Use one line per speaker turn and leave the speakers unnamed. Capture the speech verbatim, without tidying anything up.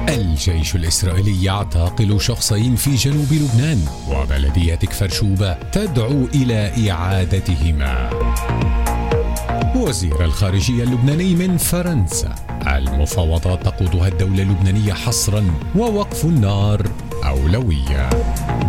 الجيش الإسرائيلي يعتقل شخصين في جنوب لبنان، وبلدية كفر شوبة تدعو إلى إعادتهما. وزير الخارجية اللبناني من فرنسا: المفاوضات تقودها الدولة اللبنانية حصرا، ووقف النار أولوية.